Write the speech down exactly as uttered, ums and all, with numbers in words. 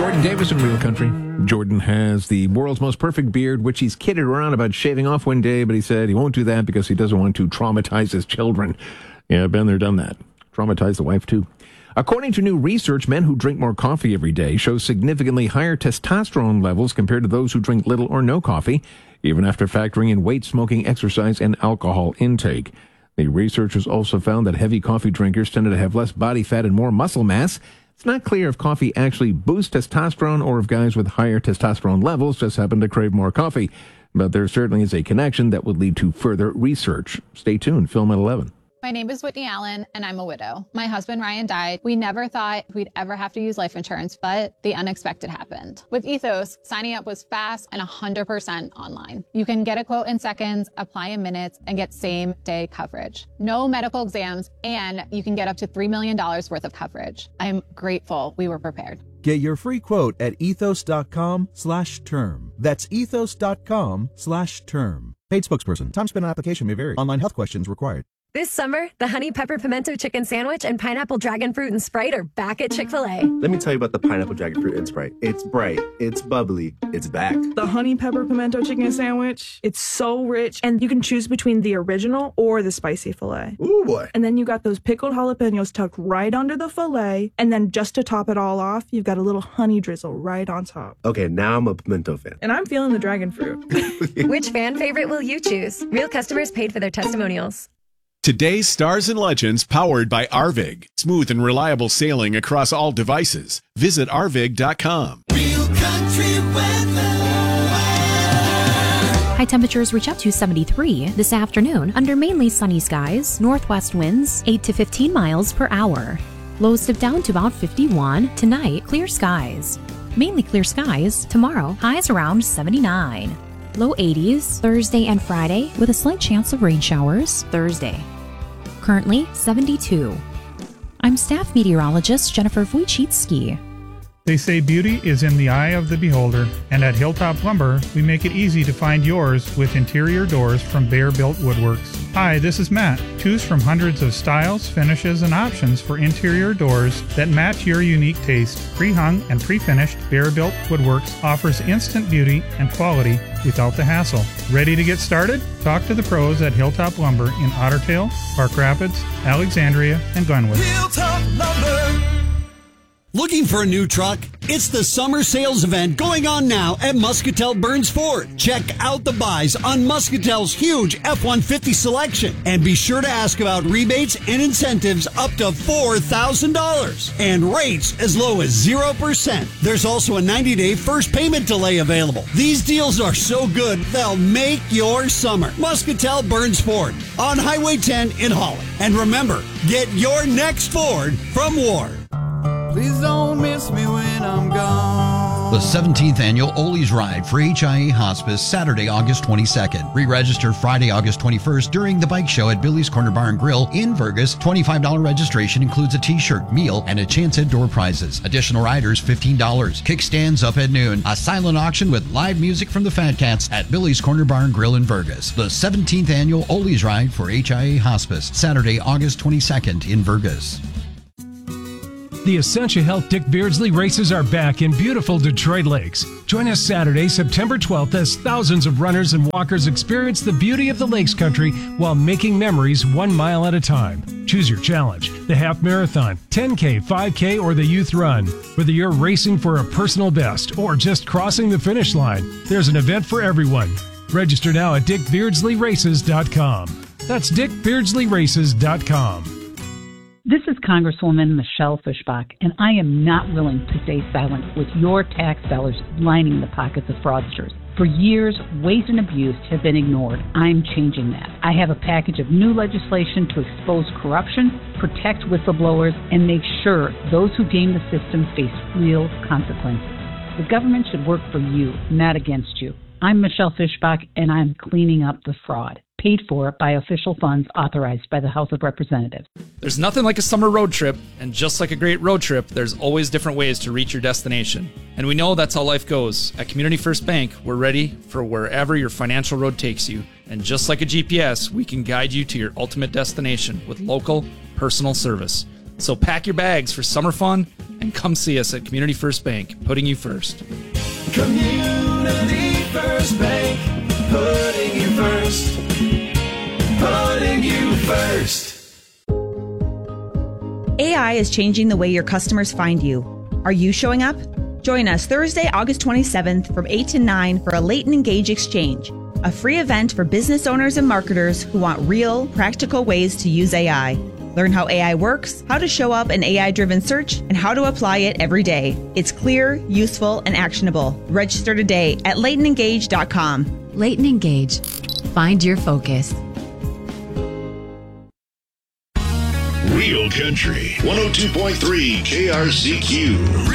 Jordan Davis in Real Country. Jordan has the world's most perfect beard, which he's kidded around about shaving off one day, but he said he won't do that because he doesn't want to traumatize his children. Yeah, been there, done that. Traumatize the wife, too. According to new research, men who drink more coffee every day show significantly higher testosterone levels compared to those who drink little or no coffee, even after factoring in weight, smoking, exercise, and alcohol intake. The researchers also found that heavy coffee drinkers tended to have less body fat and more muscle mass. It's not clear if coffee actually boosts testosterone or if guys with higher testosterone levels just happen to crave more coffee. But there certainly is a connection that would lead to further research. Stay tuned. Film at eleven. My name is Whitney Allen, and I'm a widow. My husband, Ryan, died. We never thought we'd ever have to use life insurance, but the unexpected happened. With Ethos, signing up was fast and one hundred percent online. You can get a quote in seconds, apply in minutes, and get same-day coverage. No medical exams, and you can get up to three million dollars worth of coverage. I'm grateful we were prepared. Get your free quote at ethos.com slash term. That's ethos.com slash term. Paid spokesperson. Time spent on application may vary. Online health questions required. This summer, the Honey Pepper Pimento Chicken Sandwich and Pineapple Dragon Fruit and Sprite are back at Chick-fil-A. Let me tell you about the Pineapple Dragon Fruit and Sprite. It's bright, it's bubbly, it's back. The Honey Pepper Pimento Chicken Sandwich, it's so rich, and you can choose between the original or the spicy filet. Ooh, boy. And then you got those pickled jalapenos tucked right under the filet, and then just to top it all off, you've got a little honey drizzle right on top. Okay, now I'm a pimento fan. And I'm feeling the dragon fruit. Which fan favorite will you choose? Real customers paid for their testimonials. Today's Stars and Legends powered by Arvig. Smooth and reliable sailing across all devices. Visit arvig dot com. Real country weather. High temperatures reach up to seventy-three this afternoon under mainly sunny skies, northwest winds eight to fifteen miles per hour. Lows dip down to about fifty-one. Tonight, clear skies. Mainly clear skies. Tomorrow, highs around seventy-nine. Low eighties Thursday and Friday with a slight chance of rain showers Thursday. Currently seventy-two. I'm staff meteorologist Jennifer Wojcicki. They say beauty is in the eye of the beholder, and at Hilltop Lumber, we make it easy to find yours with interior doors from Bear Built Woodworks. Hi, this is Matt. Choose from hundreds of styles, finishes, and options for interior doors that match your unique taste. Pre-hung and pre-finished, Bear Built Woodworks offers instant beauty and quality without the hassle. Ready to get started? Talk to the pros at Hilltop Lumber in Otter Tail, Park Rapids, Alexandria, and Glenwood. Hilltop Lumber. Looking for a new truck? It's the summer sales event going on now at Muscatel Burns Ford. Check out the buys on Muscatel's huge F one fifty selection. And be sure to ask about rebates and incentives up to four thousand dollars. And rates as low as zero percent. There's also a ninety-day first payment delay available. These deals are so good, they'll make your summer. Muscatel Burns Ford on Highway ten in Holland. And remember, get your next Ford from Ward. Please don't miss me when I'm gone. The seventeenth Annual Ollie's Ride for H I A Hospice, Saturday, August twenty-second. Re-register Friday, August twenty-first during the bike show at Billy's Corner Bar and Grill in Vergas. twenty-five dollars registration includes a t-shirt, meal, and a chance at door prizes. Additional riders, fifteen dollars. Kickstands up at noon. A silent auction with live music from the Fat Cats at Billy's Corner Bar and Grill in Vergas. The seventeenth Annual Ollie's Ride for H I A Hospice, Saturday, August twenty-second in Vergas. The Essentia Health Dick Beardsley races are back in beautiful Detroit Lakes. Join us Saturday, September twelfth, as thousands of runners and walkers experience the beauty of the Lakes Country while making memories one mile at a time. Choose your challenge, the half marathon, ten K, five K, or the youth run. Whether you're racing for a personal best or just crossing the finish line, there's an event for everyone. Register now at dick beardsley races dot com. That's dick beardsley races dot com. This is Congresswoman Michelle Fischbach, and I am not willing to stay silent with your tax dollars lining the pockets of fraudsters. For years, waste and abuse have been ignored. I'm changing that. I have a package of new legislation to expose corruption, protect whistleblowers, and make sure those who game the system face real consequences. The government should work for you, not against you. I'm Michelle Fischbach, and I'm cleaning up the fraud. Paid for by official funds authorized by the House of Representatives. There's nothing like a summer road trip, and just like a great road trip, there's always different ways to reach your destination. And we know that's how life goes. At Community First Bank, we're ready for wherever your financial road takes you. And just like a G P S, we can guide you to your ultimate destination with local, personal service. So pack your bags for summer fun and come see us at Community First Bank, putting you first. Community First Bank, putting you first. Putting you first. A I is changing the way your customers find you. Are you showing up? Join us Thursday, August twenty-seventh from eight to nine for a Leighton Engage Exchange, a free event for business owners and marketers who want real, practical ways to use A I. Learn how A I works, how to show up an A I-driven search, and how to apply it every day. It's clear, useful, and actionable. Register today at leighton engage dot com. Leighton Engage. Find your focus. Real Country one oh two point three K R C Q.